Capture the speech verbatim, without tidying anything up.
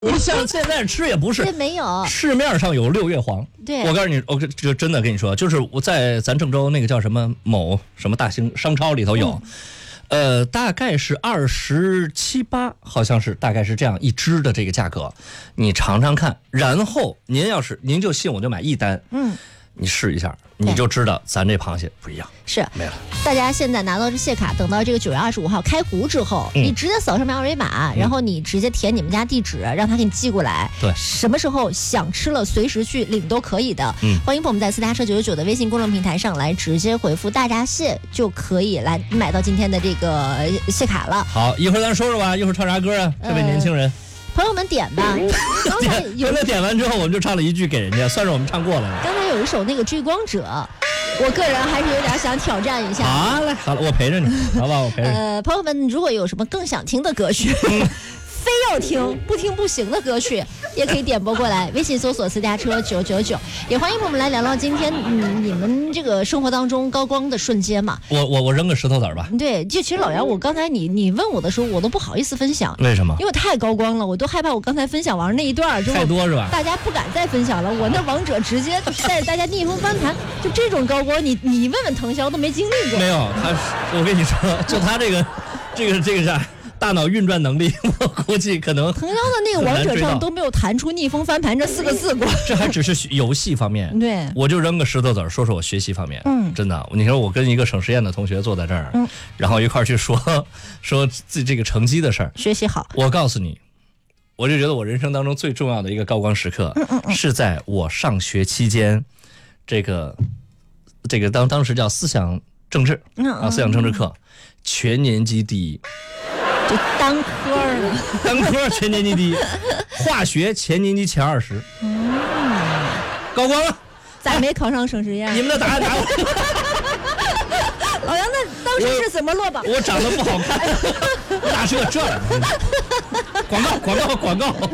你像现在吃也不是， 这没有， 市面上有六月黄。 对， 我告诉你，我这真的跟你说，就是我在咱郑州那个叫什么某什么大型商超里头有，嗯、呃，大概是二十七八，好像是大概是这样一只的这个价格，你尝尝看，然后您要是您就信我就买一单，嗯，你试一下，你就知道咱这螃蟹不一样。 是没了。 大家现在拿到这蟹卡，等到这个九月二十五号开壶之后，嗯、你直接扫上面二维码，嗯、然后你直接填你们家地址，让他给你寄过来。 对， 什么时候想吃了，随时去领都可以的。嗯，欢迎朋友们在私家车九九九的微信公众平台上来直接回复大闸蟹，就可以来买到今天的这个蟹卡了。 好，一会儿咱说说吧，一会儿唱啥歌啊？这位年轻人。呃朋友们点吧，刚才有他点完之后，我们就唱了一句给人家，算是我们唱过了。 刚才有一首那个《追光者》，我个人还是有点想挑战一下。 好嘞，好了，我陪着你，好吧，我陪着你。 呃，朋友们，如果有什么更想听的歌曲，嗯、非要听不听不行的歌曲，也可以点播过来，微信搜索私家车九九九。也欢迎朋友们来聊聊今天嗯你们这个生活当中高光的瞬间嘛。 我我我扔个石头子儿吧。 对，就其实老杨，我刚才你你问我的时候，我都不好意思分享。 为什么？ 因为太高光了，我都害怕我刚才分享完那一段之后太多是吧？ 大家不敢再分享了。我那王者直接就是带着大家逆风翻盘，就这种高光，你你问问腾霄都没经历过。 没有，他我跟你说，就他这个这个这个啥。大脑运转能力，我估计可能腾霄的那个王者上都没有弹出逆风翻盘这四个字过。 这还只是游戏方面， 对， 我就扔个石头子儿，说说我学习方面。嗯，真的，你说我跟一个省实验的同学坐在这儿，嗯，然后一块儿去说说自己这个成绩的事儿， 学习好。 我告诉你，我就觉得我人生当中最重要的一个高光时刻，嗯嗯嗯是在我上学期间，这个这个当当时叫思想政治，嗯嗯啊，思想政治课，全年级第一。 就单科了， 单科全年级第一，化学全年级前二十，嗯，高光了。 咋没考上省实验？ 你们的答案答我。 老杨，那当时是怎么落榜？ 我长得不好看，哪是个这样？广告，广告，广告。